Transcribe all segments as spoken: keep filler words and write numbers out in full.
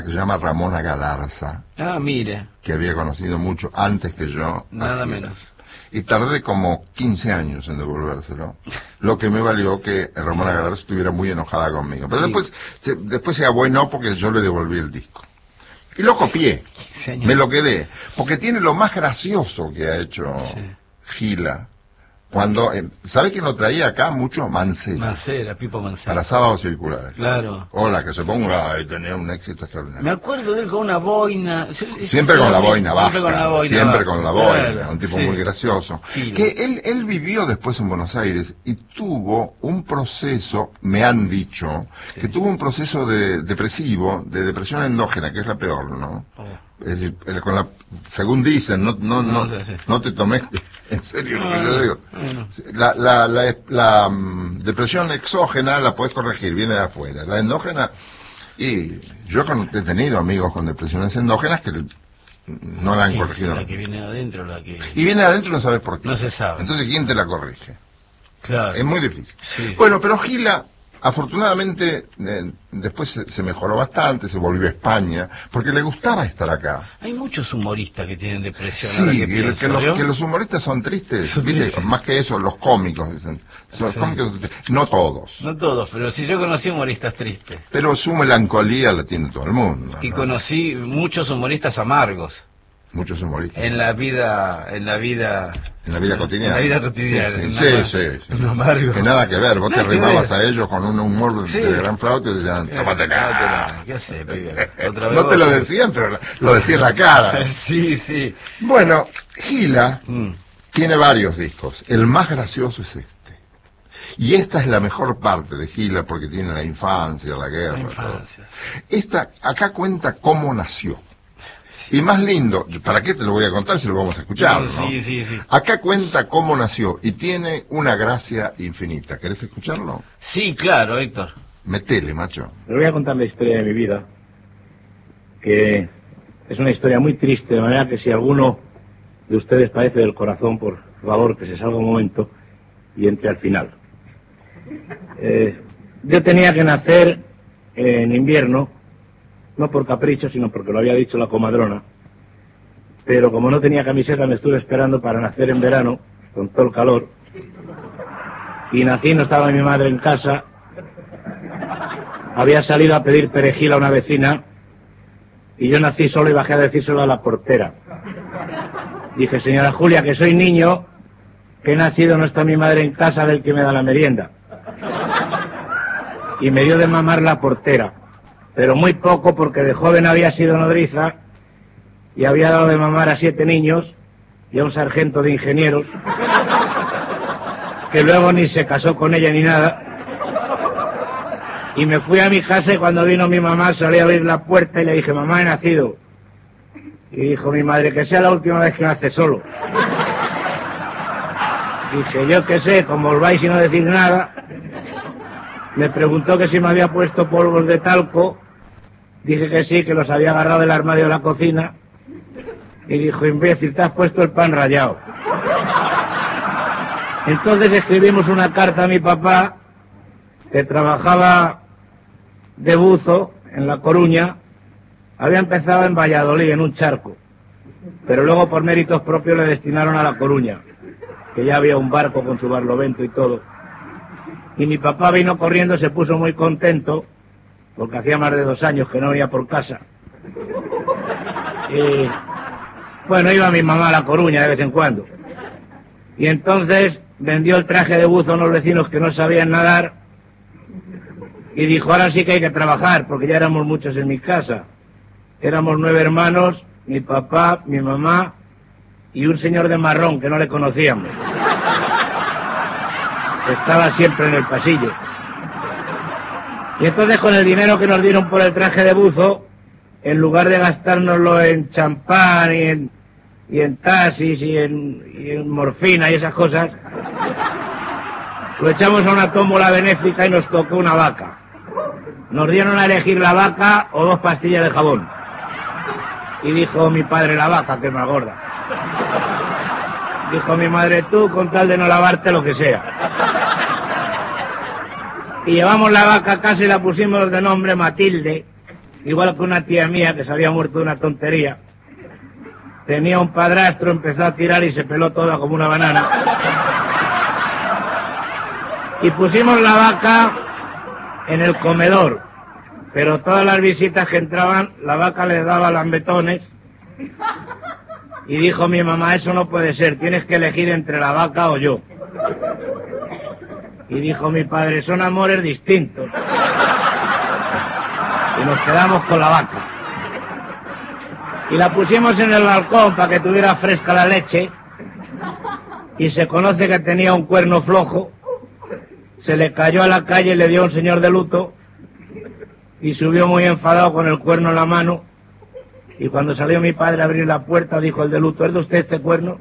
que se llama Ramona Galarza. Ah, mire. Que había conocido mucho antes que yo. Nada menos. Y tardé como quince años en devolvérselo, lo que me valió que Ramona Galarza estuviera muy enojada conmigo. Pero sí. después se, después se abuenó porque yo le devolví el disco. Y lo copié, Señor. me lo quedé, porque tiene lo más gracioso que ha hecho sí. Gila. Cuando, eh, ¿sabe quién lo traía acá mucho? Mancera. Mancera, Pipo Mancera. Para Sábados Circulares. Claro. Hola, que se ponga y tenía un éxito extraordinario. Me acuerdo de él con una boina. Siempre con la boina baja. Siempre con la boina Siempre baja. con la boina. Claro, un tipo sí. muy gracioso. Sí. Que él, él vivió después en Buenos Aires y tuvo un proceso, me han dicho, sí. que tuvo un proceso de depresivo, de depresión endógena, que es la peor, ¿no? Oh. Es decir, con la, según dicen, no no no, no, sí, sí. no te tomes en serio lo que yo digo. No. La, la, la, la um, depresión exógena la podés corregir, viene de afuera. La endógena, y yo he tenido amigos con depresiones endógenas que no la han sí, corregido. La que viene de adentro, la que... Y viene de adentro no sabes por qué. No se sabe. Entonces, ¿quién te la corrige? Claro. Es muy difícil. Sí. Bueno, pero Gila... Afortunadamente, eh, después se, se mejoró bastante, se volvió a España, porque le gustaba estar acá. Hay muchos humoristas que tienen depresión. Sí, que, que, pienso, que, los, que los humoristas son tristes, son tristes. Más que eso, los cómicos, dicen. Los sí. cómicos, no todos. No todos, pero si yo conocí humoristas tristes. Pero su melancolía la tiene todo el mundo. Y ¿no? conocí muchos humoristas amargos. Muchos humoristas. En la vida, en la vida... En la vida cotidiana. En la vida cotidiana. Sí, sí, sí, sí, sí. Un amargo. Que nada que ver, vos nada te arrimabas a ellos con un humor sí. de gran flauta y decían, tómatela. ¿Qué haces, pibe? Otra vez no te lo decían, pero lo decía en la cara. Sí, sí. Bueno, Gila mm. tiene varios discos. El más gracioso es este. Y esta es la mejor parte de Gila porque tiene la infancia, la guerra. La infancia. Todo. Esta, acá cuenta cómo nació. Y más lindo, ¿para qué te lo voy a contar si lo vamos a escuchar? ¿no? Sí, sí, sí. Acá cuenta cómo nació y tiene una gracia infinita. ¿Querés escucharlo? Sí, claro, Héctor. Metele, macho. Les voy a contar la historia de mi vida, que es una historia muy triste, de manera que si alguno de ustedes padece del corazón, por favor, que se salga un momento y entre al final. Eh, yo tenía que nacer en invierno, no por capricho, sino porque lo había dicho la comadrona, pero como no tenía camiseta me estuve esperando para nacer en verano, con todo el calor, y nací, no estaba mi madre en casa, había salido a pedir perejil a una vecina, y yo nací solo y bajé a decírselo a la portera. Dije, señora Julia, que soy niño, que he nacido, no está mi madre en casa, del que me da la merienda. Y me dio de mamar la portera. Pero muy poco, porque de joven había sido nodriza y había dado de mamar a siete niños y a un sargento de ingenieros que luego ni se casó con ella ni nada. Y me fui a mi casa y cuando vino mi mamá salí a abrir la puerta y le dije, mamá, he nacido. Y dijo mi madre, que sea la última vez que nace solo. Dije, yo qué sé, como volváis y no decís nada. Me preguntó que si me había puesto polvos de talco. Dije que sí, que los había agarrado del armario de la cocina. Y dijo, imbécil, te has puesto el pan rallado. Entonces escribimos una carta a mi papá, que trabajaba de buzo en La Coruña. Había empezado en Valladolid, en un charco. Pero luego por méritos propios le destinaron a La Coruña, que ya había un barco con su barlovento y todo. Y mi papá vino corriendo, se puso muy contento, porque hacía más de dos años que no venía por casa. Y bueno, iba mi mamá a La Coruña de vez en cuando. Y entonces vendió el traje de buzo a unos vecinos que no sabían nadar y dijo, ahora sí que hay que trabajar, porque ya éramos muchos en mi casa. Éramos nueve hermanos, mi papá, mi mamá y un señor de marrón que no le conocíamos. Estaba siempre en el pasillo. Y entonces con el dinero que nos dieron por el traje de buzo, en lugar de gastárnoslo en champán y en, y en taxis y en, y en morfina y esas cosas, lo echamos a una tómbola benéfica y nos tocó una vaca. Nos dieron a elegir la vaca o dos pastillas de jabón. Y dijo mi padre, la vaca, que es más gorda. Dijo mi madre, tú con tal de no lavarte lo que sea. Y llevamos la vaca a casa y la pusimos de nombre Matilde. igual que una tía mía que se había muerto de una tontería. Tenía un padrastro, empezó a tirar y se peló toda como una banana. Y pusimos la vaca en el comedor, pero todas las visitas que entraban, la vaca les daba lambetones. Y dijo mi mamá, eso no puede ser, tienes que elegir entre la vaca o yo. Y dijo mi padre, son amores distintos. Y nos quedamos con la vaca. Y la pusimos en el balcón para que tuviera fresca la leche. Y se conoce que tenía un cuerno flojo. Se le cayó a la calle y le dio a un señor de luto. Y subió muy enfadado con el cuerno en la mano. Y cuando salió mi padre a abrir la puerta, dijo el de luto, ¿es de usted este cuerno?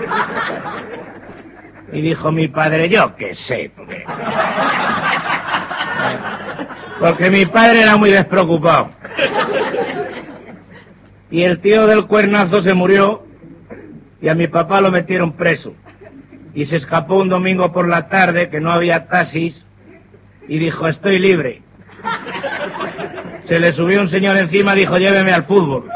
Y dijo mi padre, yo qué sé. Porque, porque mi padre era muy despreocupado. Y el tío del cuernazo se murió y a mi papá lo metieron preso. Y se escapó un domingo por la tarde, que no había taxis, y dijo, estoy libre. Se le subió un señor encima, dijo, lléveme al fútbol.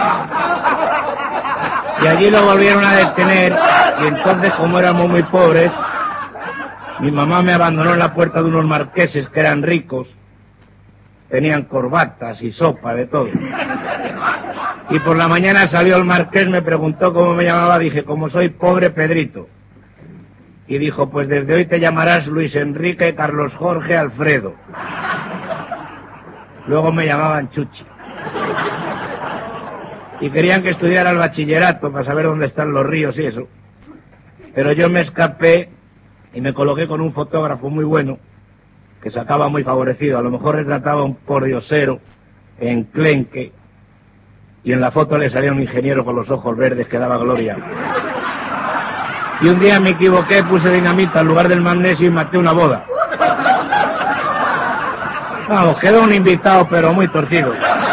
Y allí lo volvieron a detener, y entonces, como éramos muy pobres, mi mamá me abandonó en la puerta de unos marqueses que eran ricos, tenían corbatas y sopa, de todo. Y por la mañana salió el marqués, me preguntó cómo me llamaba, dije, como soy pobre Pedrito. Y dijo, pues desde hoy te llamarás Luis Enrique Carlos Jorge Alfredo. Luego me llamaban Chuchi. Y querían que estudiara el bachillerato para saber dónde están los ríos y eso. Pero yo me escapé y me coloqué con un fotógrafo muy bueno, que sacaba muy favorecido. A lo mejor retrataba un pordiosero enclenque, y en la foto le salía un ingeniero con los ojos verdes que daba gloria. Y un día me equivoqué, puse dinamita en lugar del magnesio y maté una boda. Vamos, quedó un invitado, pero muy torcido.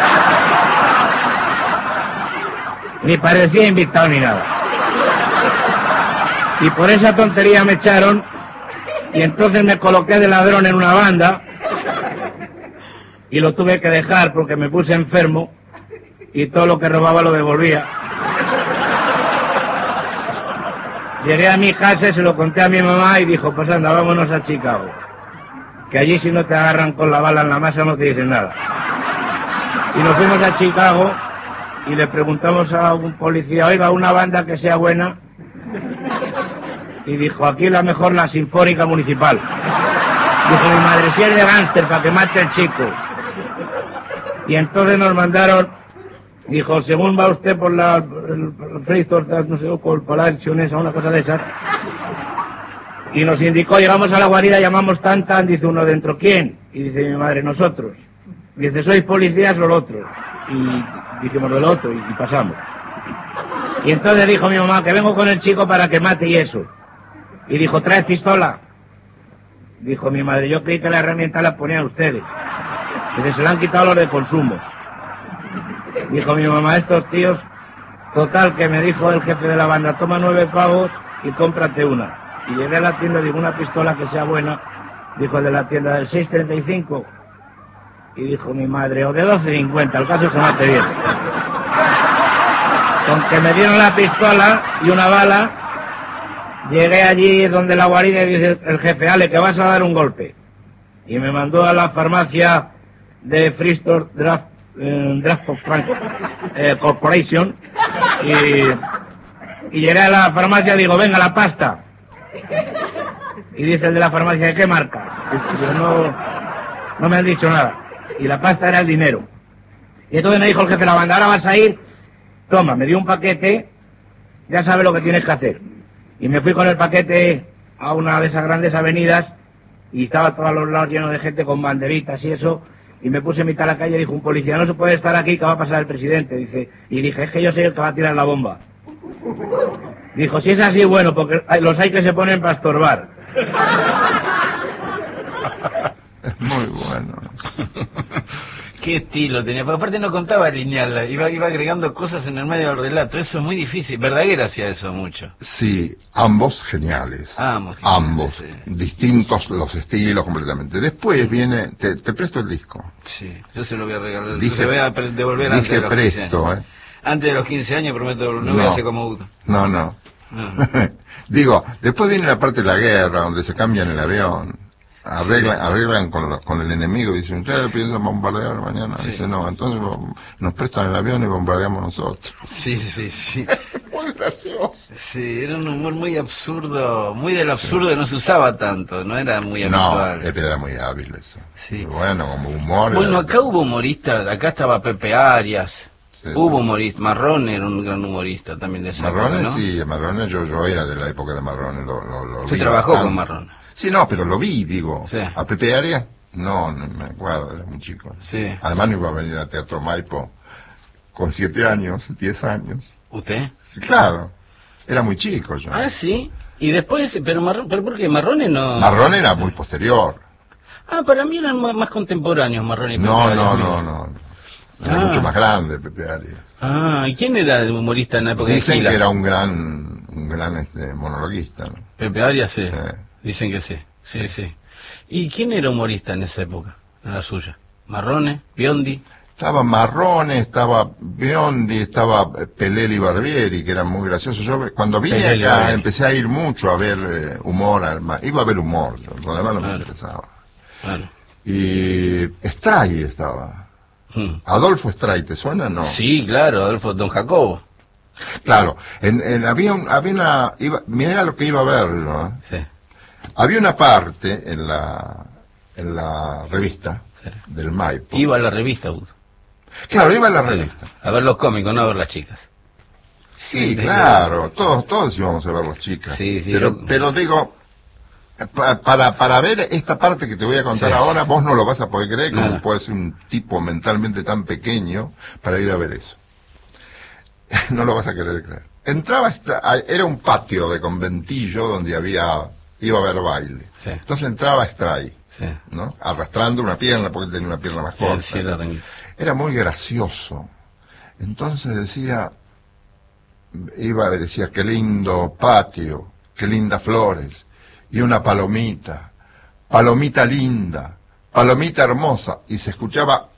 Ni parecía invitado ni nada. Y por esa tontería me echaron, y entonces me coloqué de ladrón en una banda, y lo tuve que dejar porque me puse enfermo, y todo lo que robaba lo devolvía. Llegué a mi casa y se lo conté a mi mamá y dijo, pues anda, vámonos a Chicago. Que allí si no te agarran con la bala en la masa no te dicen nada. Y nos fuimos a Chicago y le preguntamos a un policía, oiga, una banda que sea buena. Y dijo, aquí la mejor, la Sinfónica Municipal. Dijo mi madre, si es de gánster, para que mate el chico. Y entonces nos mandaron, dijo, según va usted por la Freestor, no sé, por la esa, una cosa de esas. Y nos indicó, llegamos a la guarida, llamamos tan tan, dice uno dentro, ¿quién? Y dice mi madre, nosotros. Dice, ¿sois policías o lo otro? Y dijimos lo otro, y, y pasamos. Y entonces dijo mi mamá, que vengo con el chico para que mate y eso. Y dijo, ¿traes pistola? Dijo mi madre, yo creí que la herramienta la ponían ustedes. Dice, se la han quitado los de consumos. Dijo mi mamá, estos tíos, total, que me dijo el jefe de la banda, toma nueve pavos y cómprate una. Y llegué a la tienda y digo, una pistola que sea buena. Dijo el de la tienda, del seis treinta y cinco. Y dijo mi madre, o de doce cincuenta, el caso es que mate bien. Con que me dieron la pistola y una bala, llegué allí donde la guarida y dice el jefe, Ale, que vas a dar un golpe. Y me mandó a la farmacia de Freestor Draft, eh, Draft of Frank, eh, Corporation. Y, y llegué a la farmacia y digo, venga, la pasta. Y dice el de la farmacia, ¿de qué marca? Y yo, no, no me han dicho nada. Y la pasta era el dinero. Y entonces me dijo el jefe de la banda, ahora vas a ir, toma, me dio un paquete, ya sabes lo que tienes que hacer. Y me fui con el paquete a una de esas grandes avenidas, y estaba todo a los lados lleno de gente con banderitas y eso, y me puse en mitad de la calle y dijo un policía, no se puede estar aquí, que va a pasar el presidente. Dice, y dije, es que yo soy el que va a tirar la bomba. Dijo, si es así, bueno, porque los hay que se ponen para estorbar. Muy bueno. Qué estilo tenía, porque aparte no contaba lineal, iba, iba agregando cosas en el medio del relato, eso es muy difícil. Verdaguer hacía eso mucho. Sí, ambos geniales. Ambos geniales, ambos, sí. Distintos los estilos completamente. Después viene, te, te presto el disco. Sí, yo se lo voy a regalar, Dije, se voy a pre- devolver antes dije de los quince presto, años. ¿eh? Antes de los quince años prometo, no, no voy a hacer como Udo. No, no. No. Digo, después viene la parte de la guerra, donde se cambian el avión. Arreglan, sí. arreglan con, lo, con el enemigo y dicen, ¿ustedes piensan bombardear mañana? Sí. Dice, no, entonces nos prestan el avión y bombardeamos nosotros. Sí, sí, sí. Muy gracioso. Sí, era un humor muy absurdo, muy del absurdo, sí. Que no se usaba tanto, no era muy habitual. No, era muy hábil eso. Sí. Bueno, como humor. Bueno, era... acá hubo humoristas, acá estaba Pepe Arias. Sí, hubo sí. humoristas, Marrone era un gran humorista también de esa Marrone, época, ¿no? sí, Marrone yo, yo era de la época de Marrone. Lo, lo, lo Usted vi trabajó bastante. con Marrone. Sí, no, pero lo vi, digo. Sí. ¿A Pepe Arias? No, no me acuerdo, era muy chico. Sí. Además no iba a venir a Teatro Maipo con siete años, diez años. ¿Usted? Sí, claro. Era muy chico yo. Ah, sí. Y después, pero Marrone, ¿pero por qué? Marrone no... Marrone era muy posterior. Ah, para mí eran más contemporáneos Marrone y Pepe No, Arias. no, no, no. Era ah. mucho más grande Pepe Arias. Ah, ¿y quién era el humorista en la época Dicen de Gila? que era un gran, un gran este, monologuista, ¿no? Pepe Arias, sí. Sí. Dicen que sí, sí, sí. ¿Y quién era humorista en esa época, en la suya? ¿Marrone? ¿Biondi? Estaba Marrone, estaba Biondi, estaba Pelelli Barbieri, que eran muy graciosos. Yo cuando vine Pelelli, acá Barbieri. Empecé empecé a ir mucho a ver eh, humor, al, iba a ver humor, lo demás no me Claro. interesaba. Claro. Y Stray estaba. Hmm. Adolfo Stray, ¿te suena? No. Sí, claro, Adolfo Don Jacobo. Claro, en, en, había, un, había una, iba, mira lo que iba a ver, ¿no? Sí. Había una parte en la, en la revista Sí. del Maipo. Iba a la revista, Udo. Claro, iba a la revista. A ver los cómicos, no a ver las chicas. Sí, claro, todos, todos íbamos a ver las chicas. Sí, sí, pero, yo- pero digo, pa- para, para ver esta parte que te voy a contar Sí. ahora, vos no lo vas a poder creer, como Nada. puede ser un tipo mentalmente tan pequeño para ir a ver eso. No lo vas a querer creer. Entraba, esta, a- era un patio de conventillo donde había, iba a haber baile. Sí. Entonces entraba Stray, Sí. ¿no? Arrastrando una pierna, porque tenía una pierna más Sí, corta. sí, era renguito. Era muy gracioso. Entonces decía, iba, decía, qué lindo patio, qué lindas flores, y una palomita, palomita linda, palomita hermosa, y se escuchaba,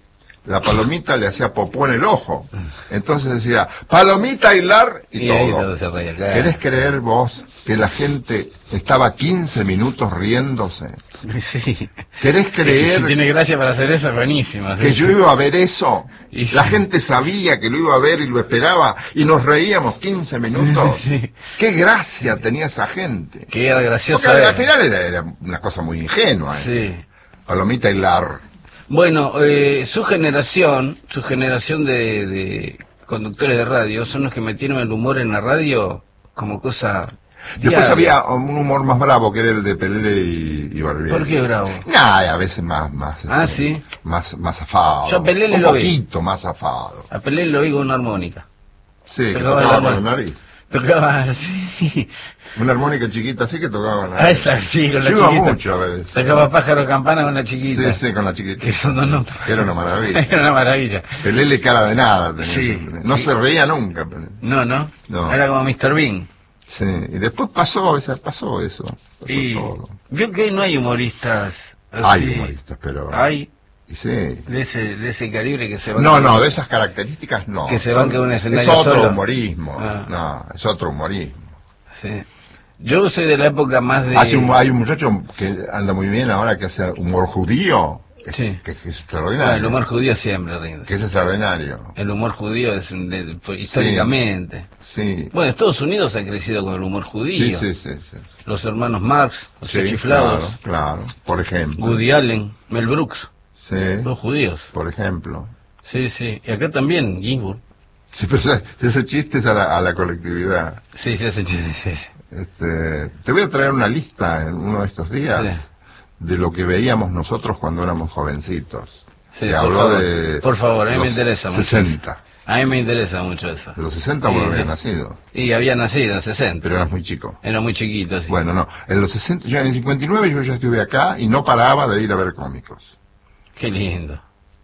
la palomita le hacía popó en el ojo. Entonces decía, palomita hilar, y, Y ahí todo. todo se reía, claro. ¿Querés creer vos que la gente estaba quince minutos riéndose? Sí. ¿Querés Si creer tiene gracia para hacer eso, es buenísimo. que sí. yo iba a ver eso? Y La sí. gente sabía que lo iba a ver y lo esperaba y nos reíamos quince minutos. Sí. Qué gracia tenía esa gente. Que era gracioso. Porque al, era. al final era, era una cosa muy ingenua. Sí. ese. Palomita y Lar. Bueno, eh, su generación, su generación de, de conductores de radio, son los que metieron el humor en la radio como cosa Después diaria. había un humor más bravo que era el de Pelele y, y Barbieri. ¿Por qué bravo? Nah, a veces más, más. Ah, este, ¿sí? Más, más zafado. Yo a Pelele un lo vi. poquito más zafado. A Pelé lo oigo una armónica. Sí, que Tocaba tocaba la- con la nariz. Tocaba así. Una armónica chiquita así que tocaba con la Ah, nariz. esa, sí, con la Yo iba chiquita. mucho a ver eso. Tocaba pájaro campana con la chiquita. Sí, sí, con la chiquita. Que son dos notas. Que era una maravilla. Era una maravilla. Pelele cara de nada tenía. Sí. No Sí. se reía nunca. Pelele. No, no, No. Era como mister Bean. Sí, y después pasó, esa, pasó eso. Pasó Y todo. vio que no hay humoristas. así. Hay humoristas, pero... Hay Y sí. de ese, de ese calibre que se van. No, no, de esas características no. Que se Son- banque un Es escenario otro solo. humorismo. Ah. No, es otro humorismo. Sí. Yo soy de la época más de. Hace un- hay un muchacho que anda muy bien ahora que hace humor judío. Que, Sí. que- que es Ah, extraordinario. el humor judío siempre rinde. Que es extraordinario. El humor judío es un de- fue históricamente. Sí. Bueno, Estados Unidos ha crecido con el humor judío. Sí, sí, sí, sí. Los hermanos Marx, los Sí, chiflados, claro, claro. Por ejemplo. Woody Allen, Mel Brooks, Sí, los judíos. por ejemplo. Sí, sí. Y acá también, Ginsburg. Sí, pero ese, ese chiste es a la, a la colectividad. Sí, sí, hacen chistes. Sí, sí. Este, te voy a traer una lista en uno de estos días Sí. de lo que veíamos nosotros cuando éramos jovencitos. Sí, Te por habló favor. de Por favor, a mí me los interesa mucho. sesenta. A mí me interesa mucho eso. De los sesenta Sí, vos no sí. habías nacido, Y había nacido en sesenta. pero eras muy chico. Era muy chiquito, sí. Bueno, no, en los sesenta, ya en el cincuenta y nueve yo ya estuve acá y no paraba de ir a ver cómicos. Qué lindo.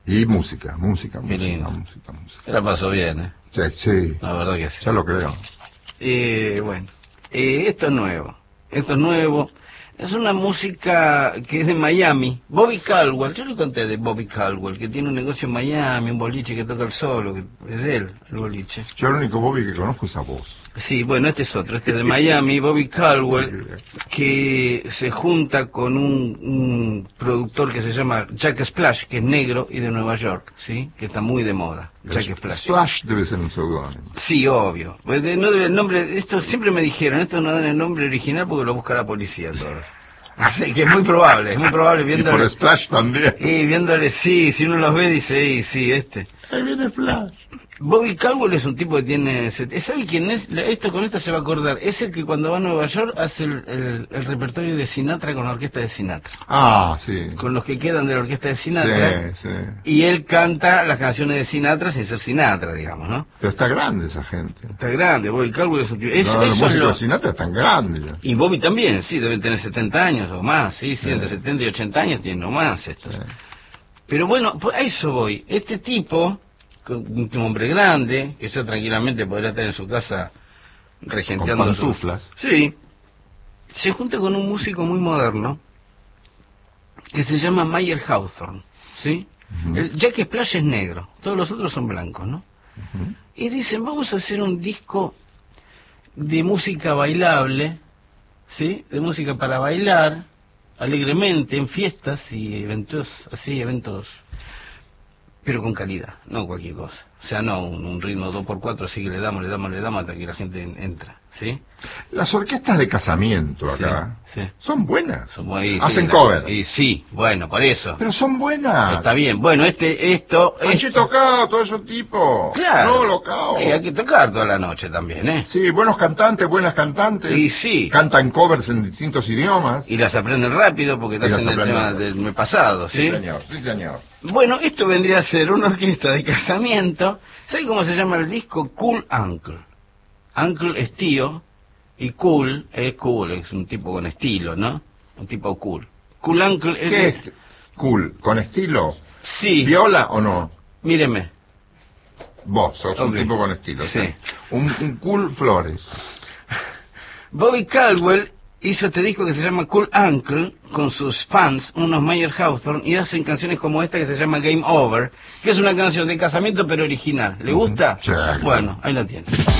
Y música, música, Qué música, lindo. música, música. Se la pasó bien, ¿eh? Sí, sí, La verdad que sí. ya lo creo. Eh, bueno, eh, esto es nuevo. Esto es nuevo. Es una música que es de Miami. Bobby Caldwell, yo le conté de Bobby Caldwell, que tiene un negocio en Miami, un boliche que toca el solo, que es de él, el boliche. Yo el único Bobby que conozco es a vos. Sí, bueno, este es otro, este es de Miami, Bobby Caldwell, que se junta con un, un productor que se llama Jack Splash, que es negro y de Nueva York, ¿sí? Que está muy de moda, Jack Splash. Splash debe ser un seudónimo. Sí, obvio. Pues de- no debe el nombre, esto siempre me dijeron, esto no dan el nombre original porque lo busca la policía todo. Así que es muy probable, es muy probable Y viéndole. por Splash también. Y viéndole, sí, si uno los ve dice, sí, sí, este. Ahí viene Splash. Bobby Caldwell es un tipo que tiene... ¿Sabe quién es? Esto con esto se va a acordar. Es el que cuando va a Nueva York hace el, el, el repertorio de Sinatra con la orquesta de Sinatra. Ah, sí. Con los que quedan de la orquesta de Sinatra. Sí, sí. Y él canta las canciones de Sinatra sin ser Sinatra, digamos, ¿no? Pero está grande esa gente. Está grande, Bobby Caldwell es un tipo... Eso, no, los eso es músicos lo... de Sinatra están grandes ya. Y Bobby también, sí, deben tener setenta años o más, sí, sí, entre setenta y ochenta años tienen o más estos. Sí. Pero bueno, pues a eso voy. Este tipo, un hombre grande, que ya tranquilamente podría estar en su casa regenteando... Con su- pantuflas. Sí. Se junta con un músico muy moderno que se llama Mayer Hawthorne, ¿sí? El Jack Splash es negro, todos los otros son blancos, ¿no? Y dicen, vamos a hacer un disco de música bailable, ¿sí? De música para bailar alegremente en fiestas y eventos, así, eventos, pero con calidad, no cualquier cosa. O sea, no un, un ritmo dos por cuatro, así que le damos, le damos, le damos hasta que la gente en- entra, ¿sí? Las orquestas de casamiento acá Sí, sí. son buenas. Son muy- Hacen sí, cover. la- Y sí, bueno, por eso. Pero son buenas. Está bien. Bueno, este, esto, esto Panchito Cao, todo ese tipo. claro. No, lo Cao. Eh, hay que tocar toda la noche también, ¿eh? Sí, buenos cantantes, buenas cantantes. Y sí. Cantan covers en distintos idiomas. Y las aprenden rápido porque Y estás las en el aprenden tema rápido. del mes pasado, ¿sí? Sí, señor, sí, señor. Bueno, esto vendría a ser una orquesta de casamiento. ¿Sabe cómo se llama el disco? Cool Uncle. Uncle es tío y cool es cool, es un tipo con estilo, ¿no? Un tipo cool. Cool Uncle es... ¿Qué es cool? ¿Con estilo? Sí, ¿Viola o no? míreme. Vos sos Ok. un tipo con estilo. Sí. Un, un cool Flores. Bobby Caldwell hizo este disco que se llama Cool Uncle con sus fans, unos Mayer Hawthorne, y hacen canciones como esta que se llama Game Over, que es una canción de casamiento pero original. ¿Le gusta? Sí. Bueno, ahí la tiene.